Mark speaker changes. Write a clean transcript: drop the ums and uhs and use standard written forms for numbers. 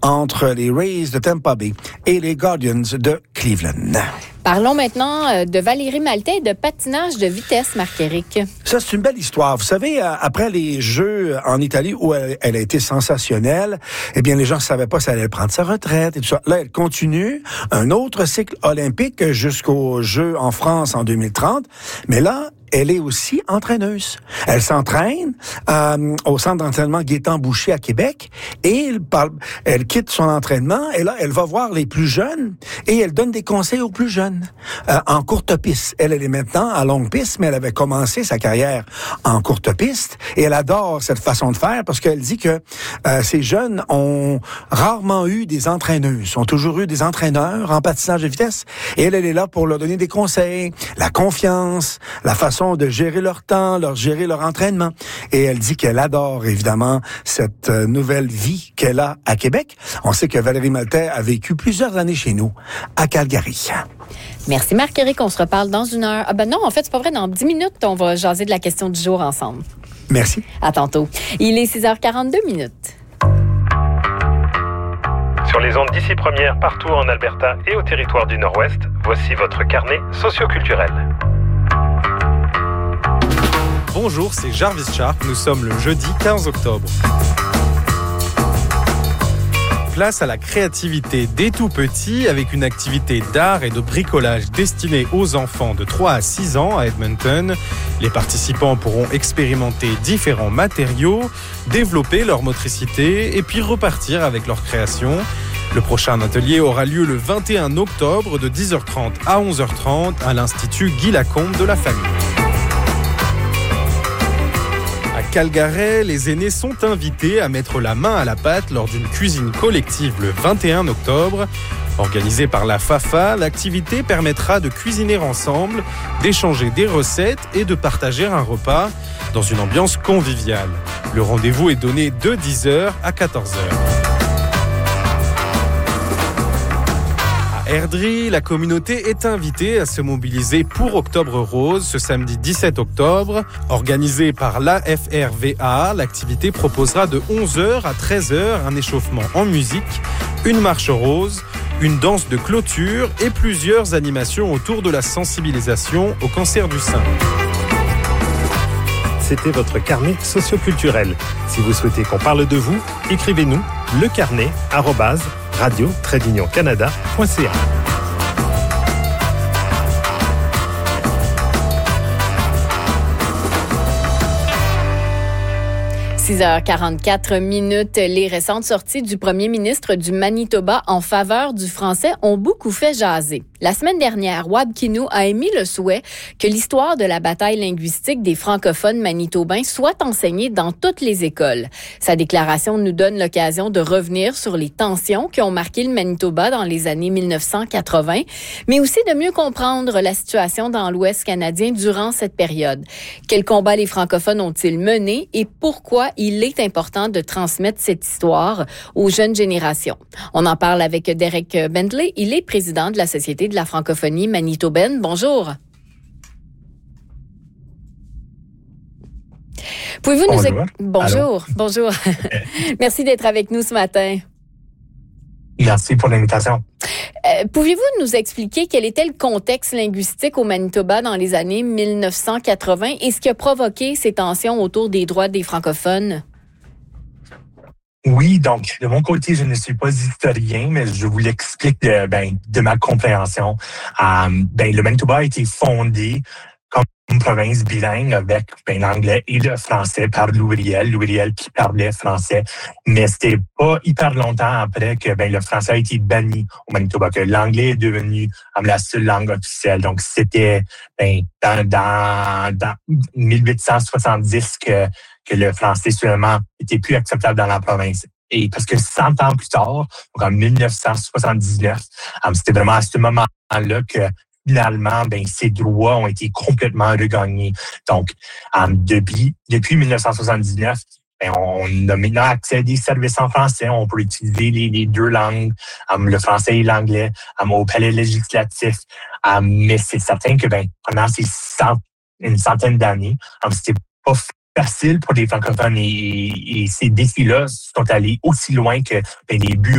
Speaker 1: entre les Rays de Tampa Bay et les Guardians de Cleveland.
Speaker 2: Parlons maintenant de Valérie Maltais et de patinage de vitesse, Marc-Éric.
Speaker 1: Ça, c'est une belle histoire. Vous savez, après les Jeux en Italie où elle a été sensationnelle, eh bien, les gens ne savaient pas si elle allait prendre sa retraite et tout ça. Là, elle continue un autre cycle olympique jusqu'aux Jeux en France en 2030. Mais là, elle est aussi entraîneuse. Elle s'entraîne au centre d'entraînement Gaétan-Boucher à Québec et elle quitte son entraînement et là, elle va voir les plus jeunes et elle donne des conseils aux plus jeunes en courte piste. Elle est maintenant à longue piste, mais elle avait commencé sa carrière en courte piste et elle adore cette façon de faire parce qu'elle dit que ces jeunes ont rarement eu des entraîneuses, ont toujours eu des entraîneurs en patinage de vitesse et elle est là pour leur donner des conseils, la confiance, la façon de gérer leur temps, gérer leur entraînement. Et elle dit qu'elle adore, évidemment, cette nouvelle vie qu'elle a à Québec. On sait que Valérie Maltais a vécu plusieurs années chez nous, à Calgary.
Speaker 2: Merci Marc-Éric, on se reparle dans 1 heure. Ah ben non, en fait, c'est pas vrai, dans 10 minutes, on va jaser de la question du jour ensemble.
Speaker 1: Merci.
Speaker 2: À tantôt. Il est 6h42.
Speaker 3: Sur les ondes d'ici première, partout en Alberta et au territoire du Nord-Ouest, voici votre carnet socioculturel.
Speaker 4: Bonjour, c'est Jarvis Sharp. Nous sommes le jeudi 15 octobre. Place à la créativité dès tout petit avec une activité d'art et de bricolage destinée aux enfants de 3 à 6 ans à Edmonton. Les participants pourront expérimenter différents matériaux, développer leur motricité et puis repartir avec leur création. Le prochain atelier aura lieu le 21 octobre de 10h30 à 11h30 à l'Institut Guy Lacombe de la famille. À Calgary, les aînés sont invités à mettre la main à la pâte lors d'une cuisine collective le 21 octobre. Organisée par la FAFA, l'activité permettra de cuisiner ensemble, d'échanger des recettes et de partager un repas dans une ambiance conviviale. Le rendez-vous est donné de 10h à 14h. Airdrie, la communauté est invitée à se mobiliser pour Octobre Rose ce samedi 17 octobre. Organisée par l'AFRVA, l'activité proposera de 11h à 13h un échauffement en musique, une marche rose, une danse de clôture et plusieurs animations autour de la sensibilisation au cancer du sein.
Speaker 5: C'était votre carnet socioculturel. Si vous souhaitez qu'on parle de vous, écrivez-nous lecarnet@radio-canada.ca.
Speaker 2: 6h44. Les récentes sorties du premier ministre du Manitoba en faveur du français ont beaucoup fait jaser. La semaine dernière, Wab Kinew a émis le souhait que l'histoire de la bataille linguistique des francophones manitobains soit enseignée dans toutes les écoles. Sa déclaration nous donne l'occasion de revenir sur les tensions qui ont marqué le Manitoba dans les années 1980, mais aussi de mieux comprendre la situation dans l'Ouest canadien durant cette période. Quels combats les francophones ont-ils menés et pourquoi il est important de transmettre cette histoire aux jeunes générations? On en parle avec Derek Bentley. Il est président de la Société de la francophonie manitobaine. Bonjour. Pouvez-vous Bonjour. Bonjour. Merci d'être avec nous ce matin.
Speaker 6: Merci pour l'invitation.
Speaker 2: Pouviez-vous nous expliquer quel était le contexte linguistique au Manitoba dans les années 1980 et ce qui a provoqué ces tensions autour des droits des francophones?
Speaker 6: Oui, donc, de mon côté, je ne suis pas historien, mais je vous l'explique de ma compréhension. Le Manitoba a été fondé comme une province bilingue avec l'anglais et le français par Louis Riel qui parlait français. Mais c'était pas hyper longtemps après que le français a été banni au Manitoba, que l'anglais est devenu la seule langue officielle. Donc, c'était dans 1870 que le français seulement était plus acceptable dans la province. Et parce que 100 ans plus tard, donc en 1979, c'était vraiment à ce moment-là que finalement, ces droits ont été complètement regagnés. Donc, depuis 1979, on a maintenant accès à des services en français. On peut utiliser les deux langues, le français et l'anglais, au palais législatif. Mais c'est certain que pendant une centaine d'années, c'était pas facile pour les francophones et ces défis-là sont allés aussi loin que les bureaux